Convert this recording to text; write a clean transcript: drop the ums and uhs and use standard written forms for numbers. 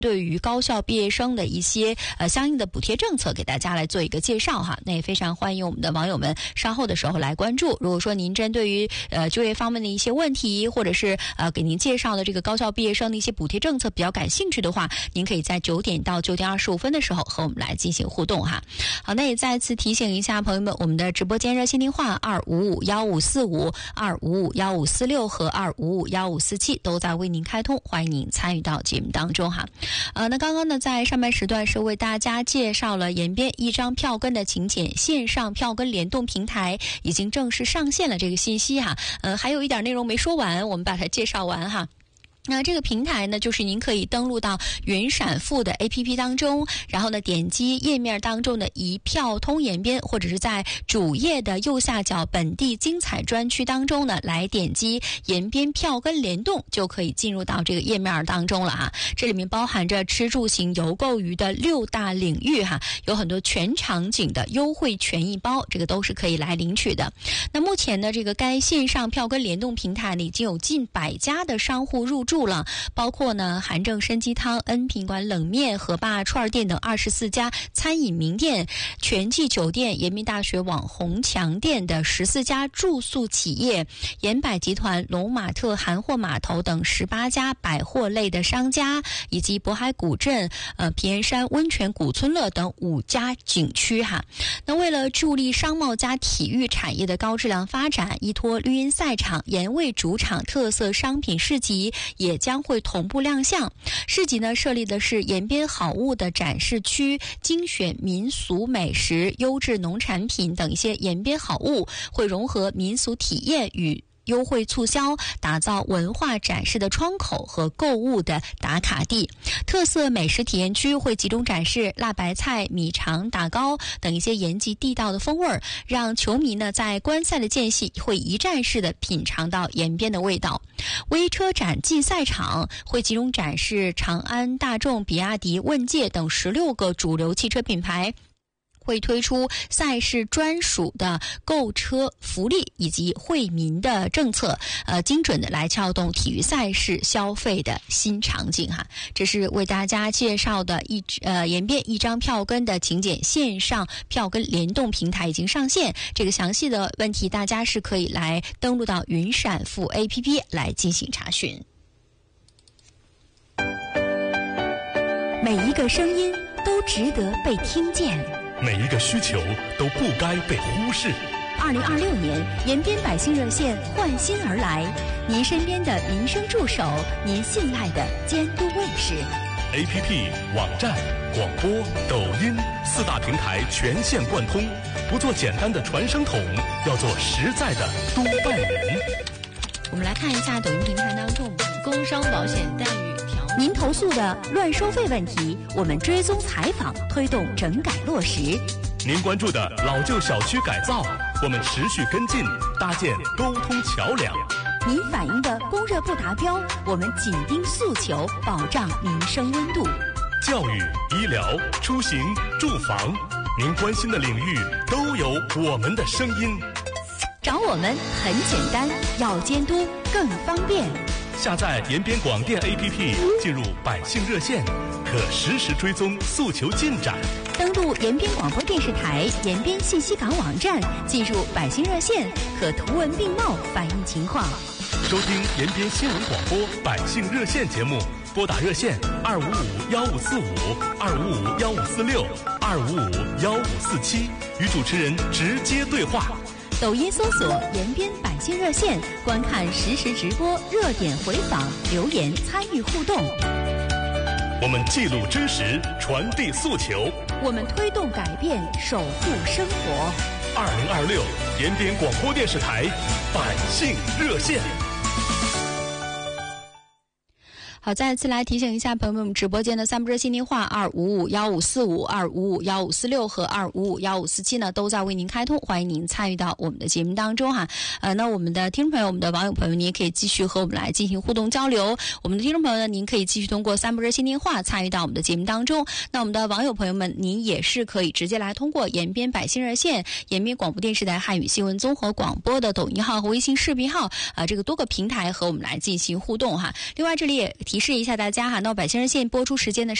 对于高校毕业生的一些相应的补贴政策给大家来做一个介绍哈。那也非常欢迎我们的网友们稍后的时候来关注。如果说您针对于就业方面的一些问题，或者是给您介绍的这个高校毕业生的一些补贴政策比较感兴趣的话，您可以在9点到9点25分的时候和我们来进行互动哈。好，那也再次提醒一下朋友们，我们的直播间热线电话2551545、2551546和2551547都在为您开通，欢迎您参与到节目当中哈。那刚刚呢，在上半时段是为大家介绍了延边一张票根的请柬线上票根联动平台已经正式上线了这个信息哈。还有一点内容没说完，我们把它介绍完哈。那这个平台呢，就是您可以登录到云闪付的 APP 当中，然后呢点击页面当中的一票通延边，或者是在主页的右下角本地精彩专区当中呢，来点击延边票根联动，就可以进入到这个页面当中了哈。这里面包含着吃住行游购娱的6大领域哈，有很多全场景的优惠权益包，这个都是可以来领取的。那目前呢，这个该线上票根联动平台呢，已经有近100家的商户入驻了，包括呢韩正参鸡汤、恩品馆冷面、河坝串店等24家餐饮名店，全季酒店、延边大学网红墙店的14家住宿企业，延百集团、龙马特韩货码头等18家百货类的商家，以及渤海古镇、平安山温泉古村乐等5家景区哈。那为了助力商贸加体育产业的高质量发展，依托绿茵赛场、盐味主场特色商品市集也将会同步亮相。市集呢设立的是延边好物的展示区，精选民俗美食、优质农产品等一些延边好物，会融合民俗体验与优惠促销，打造文化展示的窗口和购物的打卡地。特色美食体验区会集中展示辣白菜、米肠、打糕等一些延吉地道的风味，让球迷呢在观赛的间隙会一站式的品尝到延边的味道。微车展暨赛场会集中展示长安、大众、比亚迪、问界等16个主流汽车品牌，会推出赛事专属的购车福利以及惠民的政策，精准的来撬动体育赛事消费的新场景哈。这是为大家介绍的延边一张票根的请柬线上票根联动平台已经上线，这个详细的问题大家是可以来登录到云闪付 APP 来进行查询。 每一个声音都值得被听见， 每一个需求都不该被忽视。 2026年，延边百姓热线换新而来，您身边的民生助手，您信赖的监督卫士。 APP、网站、广播、抖音4大平台全线贯通，不做简单的传声筒，要做实在的督办人。 我们来看一下抖音平台当中工伤保险待遇条文。 您投诉的乱收费问题，我们追踪采访，推动整改落实。 您关注的老旧小区改造，我们持续跟进，搭建沟通桥梁。 您反映的供热不达标，我们紧盯诉求，保障民生温度。 教育、医疗、出行、住房，您关心的领域都有我们的声音。 找我们很简单，要监督更方便。 下载延边广电 APP， 进入百姓热线，可实时追踪诉求进展。 登录延边广播电视台延边信息港网站，进入百姓热线，可图文并茂反映情况。 收听延边新闻广播百姓热线节目，拨打热线2551545、2551546、2551547，与主持人直接对话。 抖音搜索延边百姓热线，观看实时直播、热点回访、留言参与互动。 我们记录真实，传递诉求， 我们推动改变，守护生活。 2026延边广播电视台百姓热线。 好，再次来提醒一下朋友们，我们直播间的3部热线电话2551545、2551546和2551547呢，都在为您开通，欢迎您参与到我们的节目当中哈。那我们的听众朋友、我们的网友朋友，您也可以继续和我们来进行互动交流。我们的听众朋友呢，您可以继续通过3部热线电话参与到我们的节目当中。那我们的网友朋友们，您也是可以直接来通过延边百姓热线、延边广播电视台汉语新闻综合广播的抖音号和微信视频号这个多个平台和我们来进行互动哈。另外，这里也提示一下大家哈，那百姓热线播出时间呢